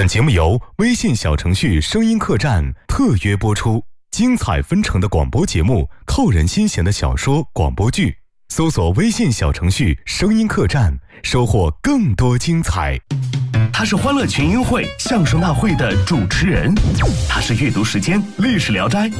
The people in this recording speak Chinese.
本节目由微信小程序声音客栈特约播出，精彩纷呈的广播节目，扣人心弦的小说广播剧，搜索微信小程序声音客栈，收获更多精彩。 他是欢乐群英会相声大会的主持人，他是阅读时间历史聊斋